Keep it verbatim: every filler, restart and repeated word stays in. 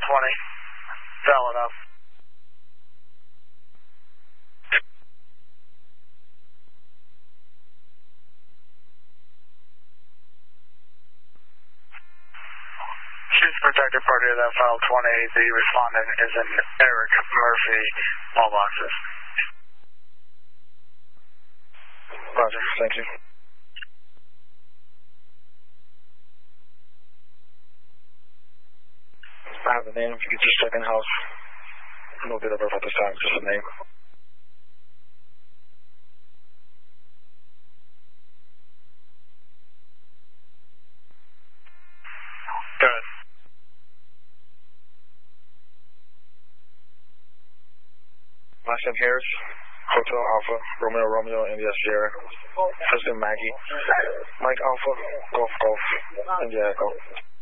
twenty. Valid up. Shoots protected party of that file twenty. The respondent is in Eric Murphy mailboxes. Roger, thank you. I have the name. If you could just second house. No date of birth at this time, just the name. Good. Last name Harris, Hotel Alpha, Romeo Romeo, India Sierra. First name Maggie, Mike Alpha, Golf Golf, India Echo.